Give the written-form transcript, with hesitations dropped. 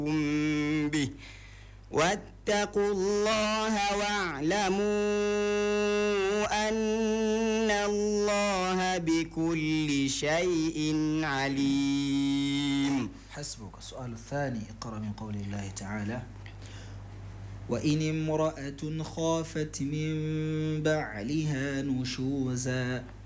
به واتقوا الله واعلموا أن الله بكل شيء عليم. حسبك. السؤال الثاني، اقرأ من قول الله تعالى: وإن امرأة خافت من بعلها نشوزا